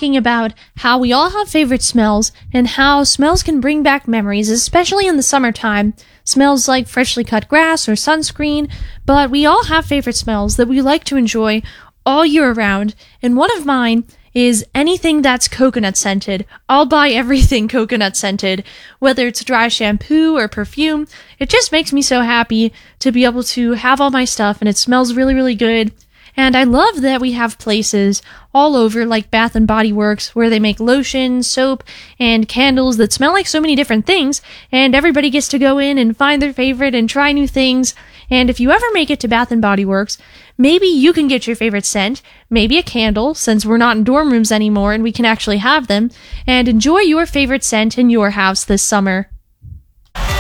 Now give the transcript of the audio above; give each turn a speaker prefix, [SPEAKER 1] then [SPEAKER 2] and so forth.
[SPEAKER 1] talking about how we all have favorite smells and how smells can bring back memories, especially in the summertime. Smells like freshly cut grass or sunscreen, but we all have favorite smells that we like to enjoy all year round, and one of mine is anything that's coconut scented. I'll buy everything coconut scented, whether it's dry shampoo or perfume. It just makes me so happy to be able to have all my stuff and it smells really, really good. And I love that we have places all over like Bath and Body Works where they make lotion, soap, and candles that smell like so many different things, and everybody gets to go in and find their favorite and try new things. And if you ever make it to Bath and Body Works, maybe you can get your favorite scent, maybe a candle, since we're not in dorm rooms anymore and we can actually have them, and enjoy your favorite scent in your house this summer.